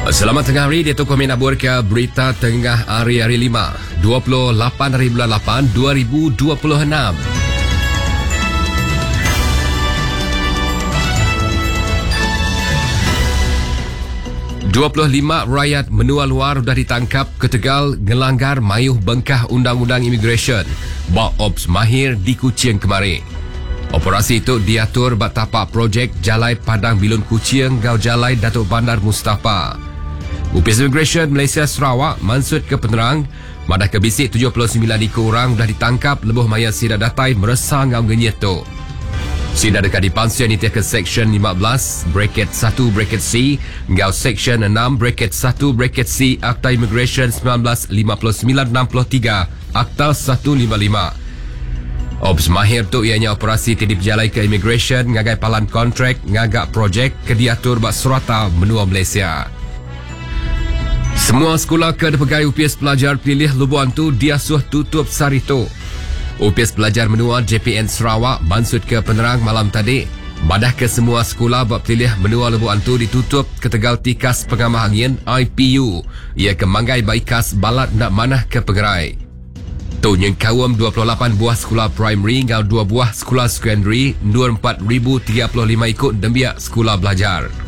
Selamat tengah hari, dia tokoh menabur ke berita tengah hari-hari 5, 28 hari bulan 8, 2026. "25 rakyat menua luar sudah ditangkap ke Tegal ngelanggar mayuh bengkah Undang-Undang Imigresen. Bak Ops Mahir di Kuching kemari. Operasi itu diatur bak tapak projek Jalai Padang Bilun Kuching Gau Jalai Datuk Bandar Mustafa. UPS Imigresen Malaysia Sarawak mansut ke penerang, madah ke bisik 79 ekor orang dah ditangkap lebuh maya sida datai meresa ngau genyet tu. Sida dekat dipansian itia ke Seksyen 15, bracket 1, bracket C, ngau Seksyen 6, bracket 1, bracket C, Akta Imigresen 1959-63, Akta 155. Ops Mahir tu ianya operasi tidip jalai ke Imigresen, ngagai palan kontrak, ngagak projek, kediatur bak surata menua Malaysia. Semua sekolah ke pegawai UPS pelajar pilih lubuan tu diasuh tutup sari tu. UPS pelajar menua JPN Sarawak bansut ke penerang malam tadi. Badah ke semua sekolah buat pilih menua lubuan tu ditutup ke Tegal Tikas Pengamah Angin IPU. Ia ke Manggai Baikas Balat nak manah ke Pengerai. Tu yang kawam 28 buah sekolah primary ngau 2 buah sekolah secondary, 4,035 ikut dembiak sekolah belajar.